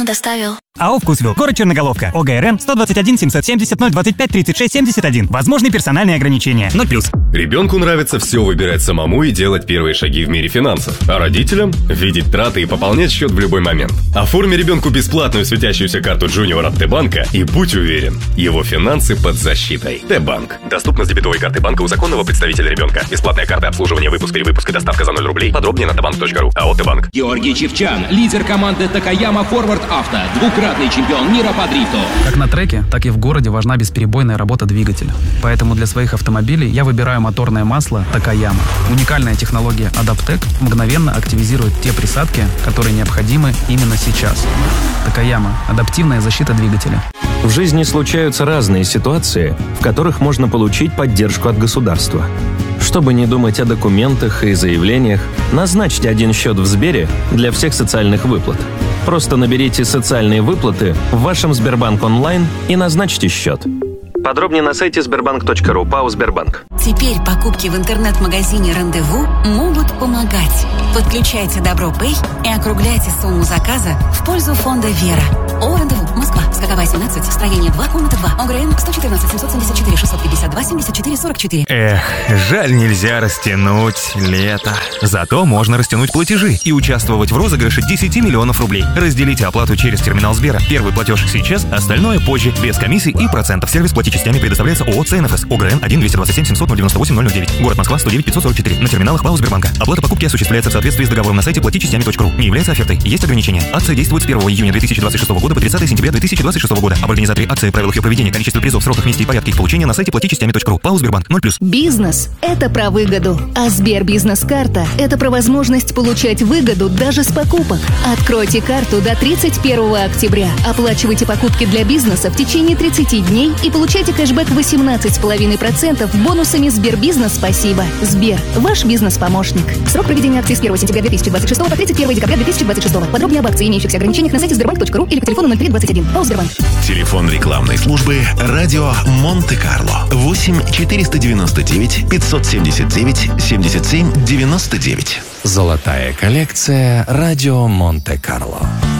доставил. АО «Вкусвилл», город Черноголовка, ОГРН 121 770 025 36 71. Возможны персональные ограничения. 0+. Ребенку нравится все выбирать самому и делать первые шаги в мире финансов. А родителям – видеть траты и пополнять счет в любой момент. Оформи ребенку бесплатную светящуюся карту Junior от Т-банка и будь уверен, его финансы под защитой. Т-банк. Доступно с дебетовой карты банка у законного представителя ребенка. Бесплатная карта обслуживания, выпуск, перевыпуск и доставка за 0 рублей. Подробнее на tbank.ru. АО «Т-банк». Георгий Чевчан, лидер команды Такаяма Форвард Авто, двукратный чемпион мира по дрифту. Как на треке, так и в городе важна бесперебойная работа двигателя. Поэтому для своих автомобилей я выбираю моторное масло Такаяма. Уникальная технология Адаптек мгновенно активизирует те присадки, которые необходимы именно сейчас. Такаяма – адаптивная защита двигателя. В жизни случаются разные ситуации, в которых можно получить поддержку от государства. Чтобы не думать о документах и заявлениях, назначьте один счет в Сбере для всех социальных выплат. Просто наберите «Социальные выплаты» в вашем Сбербанк онлайн и назначьте счет. Подробнее на сайте sberbank.ru. ПАО «Сбербанк». Теперь покупки в интернет-магазине «Рандеву» могут помогать. Подключайте Добро.Пэй и округляйте сумму заказа в пользу фонда «Вера». ООО «Рандеву», Москва, Скаковая, 17, строение 2, комната 2, ОГРН 114 774 652 74 44. Эх, жаль, нельзя растянуть лето. Зато можно растянуть платежи и участвовать в розыгрыше 10 миллионов рублей. Разделите оплату через терминал Сбера. Первый платеж сейчас, остальное позже, без комиссий и процентов. Сервис плати частями предоставляется ООО «ЦНФС». ОГРН 1 227 700 098 009. Город Москва, 109 544. На терминалах ПАО «Сбербанка». Оплата покупки осуществляется в соответствии с договором на сайте платичастями.ру. Не является офертой. Есть ограничения. Акция действует с 1 июня 2026 года по 30 сентября 2026 года. Об организаторе акции, правилах ее проведения, количестве призов, сроках, месте и порядке их получения на сайте платичастями.ру. ПАО «Сбербанк» 0+. Бизнес – это про выгоду. А Сбербизнес-карта – это про возможность получать выгоду даже с покупок. Откройте карту до 31 октября. Оплачивайте покупки для бизнеса в течение 30 дней и получайте кэшбэк 18,5% бонусами Сбербизнес «Спасибо». Сбер – ваш бизнес-помощник. Срок проведения акции с 1 сентября 2026 по 31 декабря 2026. Подробнее об акции и имеющихся ограничениях на сайте sberbank.ru или по телефону 0321. ПАО «Сбербанк». Телефон рекламной службы «Радио Монте-Карло» 8 499 579 77 99. Золотая коллекция «Радио Монте-Карло».